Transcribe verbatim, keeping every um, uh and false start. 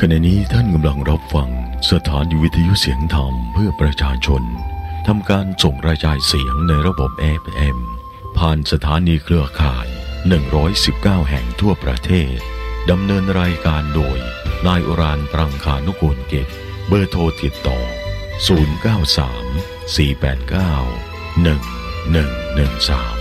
ขณะนี้ท่านกำลังรับฟังสถานีวิทยุเสียงธรรมเพื่อประชาชนทำการส่งกระจายเสียงในระบบ เอฟ เอ็ม ผ่านสถานีเครือข่ายหนึ่งร้อยสิบเก้าแห่งทั่วประเทศดำเนินรายการโดยนายอุรานตรังคานุกูลกิจเบอร์โทรติดต่อศูนย์ เก้า สาม สี่ แปด เก้า หนึ่ง หนึ่ง หนึ่ง สาม